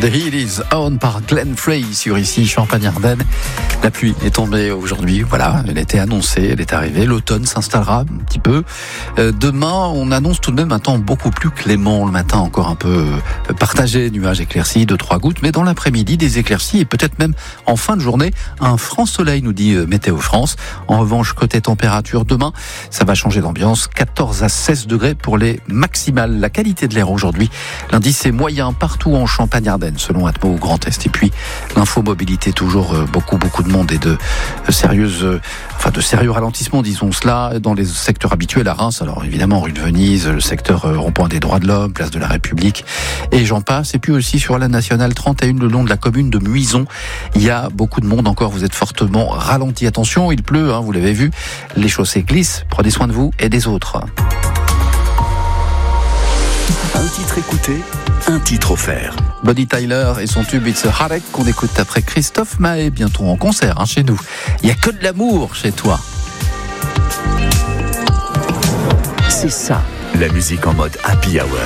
The Hill is On par Glenn Frey sur ici Champagne-Ardenne. La pluie est tombée aujourd'hui, voilà, elle était annoncée, elle est arrivée. L'automne s'installera un petit peu. Demain, on annonce tout de même un temps beaucoup plus clément. Le matin, encore un peu partagé, nuages éclaircis, 2-3 gouttes. Mais dans l'après-midi, des éclaircies et peut-être même en fin de journée, un franc soleil, nous dit Météo France. En revanche, côté température, demain, ça va changer d'ambiance. 14 à 16 degrés pour les maximales. La qualité de l'air aujourd'hui, l'indice est moyen partout en Champagne-Ardenne, selon Atmo Grand Est. Et puis, l'infomobilité, toujours beaucoup de monde et de sérieux ralentissements, disons cela, dans les secteurs habituels à Reims. Alors évidemment, rue de Venise, le secteur rond-point des droits de l'homme, place de la République, et j'en passe. Et puis aussi sur la nationale 31, le long de la commune de Muison, il y a beaucoup de monde encore. Vous êtes fortement ralenti. Attention, il pleut, vous l'avez vu. Les chaussées glissent. Prenez soin de vous et des autres. Un titre écouté, un titre offert. Bonnie Tyler et son tube It's a Heartache qu'on écoute après Christophe Maé, bientôt en concert chez nous. Il n'y a que de l'amour chez toi. C'est ça, la musique en mode happy hour.